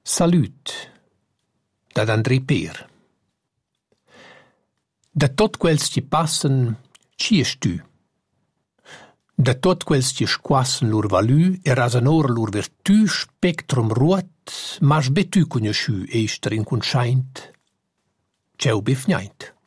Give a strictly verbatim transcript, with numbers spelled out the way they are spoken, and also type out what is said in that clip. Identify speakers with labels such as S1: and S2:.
S1: Salüt, dad André Per. Da tot quels chi passan, chi es tü? Da tot quels chi squassan lur valü e rasan ora lur vertü spectrum ruot, mas be tü cugnosciù eister inconschaint? Tgeu be fgnaint.